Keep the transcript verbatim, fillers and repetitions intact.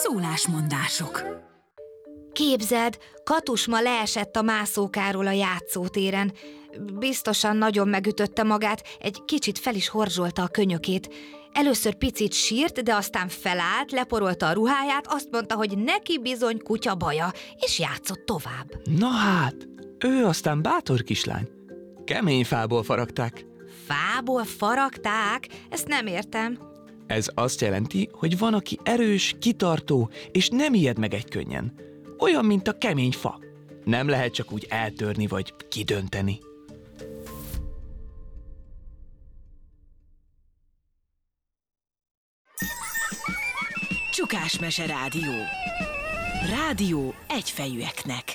Szólásmondások. Képzeld, Katus ma leesett a mászókáról a játszótéren. Biztosan nagyon megütötte magát, egy kicsit fel is horzsolta a könyökét. Először picit sírt, de aztán felállt, leporolta a ruháját, azt mondta, hogy neki bizony kutya baja, és játszott tovább. Na hát, ő aztán bátor kislány. Kemény fából faragták. Fából faragták? Ezt nem értem. Ez azt jelenti, hogy van, aki erős, kitartó, és nem ijed meg egykönnyen. Olyan, mint a kemény fa. Nem lehet csak úgy eltörni vagy kidönteni. Csukásmese Rádió. Rádió egyfejűeknek.